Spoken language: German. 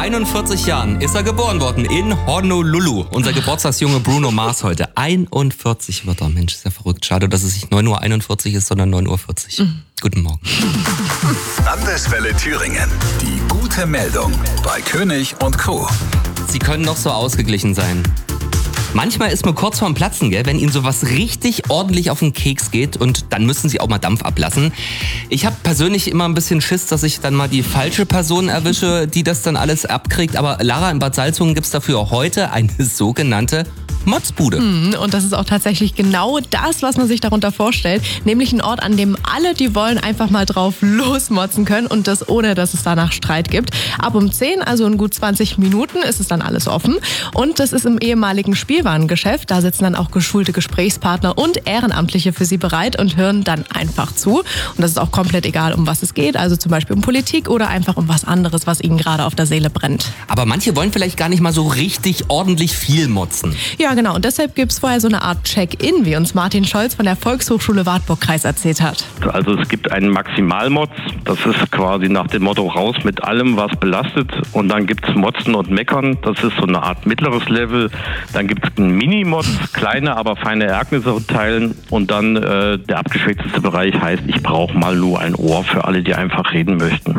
41 Jahren ist er geboren worden in Honolulu. Unser Geburtstagsjunge Bruno Mars heute. 41 wird er. Mensch, ist ja verrückt. Schade, dass es nicht 9:41 Uhr ist, sondern 9:40 Uhr. Guten Morgen. Landeswelle Thüringen. Die gute Meldung bei König und Co. Sie können noch so ausgeglichen sein. Manchmal ist man kurz vorm Platzen, gell, wenn Ihnen sowas richtig ordentlich auf den Keks geht und dann müssen Sie auch mal Dampf ablassen. Ich habe persönlich immer ein bisschen Schiss, dass ich dann mal die falsche Person erwische, die das dann alles abkriegt. Aber Lara, in Bad Salzungen gibt's dafür heute eine sogenannte Motzbude. Und das ist auch tatsächlich genau das, was man sich darunter vorstellt. Nämlich ein Ort, an dem alle, die wollen, einfach mal drauf losmotzen können und das ohne, dass es danach Streit gibt. Ab um 10, also in gut 20 Minuten, ist es dann alles offen. Und das ist im ehemaligen Spielwarengeschäft. Da sitzen dann auch geschulte Gesprächspartner und Ehrenamtliche für Sie bereit und hören dann einfach zu. Und das ist auch komplett egal, um was es geht. Also zum Beispiel um Politik oder einfach um was anderes, was Ihnen gerade auf der Seele brennt. Aber manche wollen vielleicht gar nicht mal so richtig ordentlich viel motzen. Ja, genau. Und deshalb gibt es vorher so eine Art Check-in, wie uns Martin Scholz von der Volkshochschule Wartburg-Kreis erzählt hat. Also es gibt einen Maximalmotz, das ist quasi nach dem Motto raus mit allem, was belastet. Und dann gibt es Motzen und Meckern, das ist so eine Art mittleres Level. Dann gibt es einen Mini-Motz, kleine, aber feine Ereignisse teilen. Und dann der abgeschwächteste Bereich heißt, ich brauche mal nur ein Ohr für alle, die einfach reden möchten.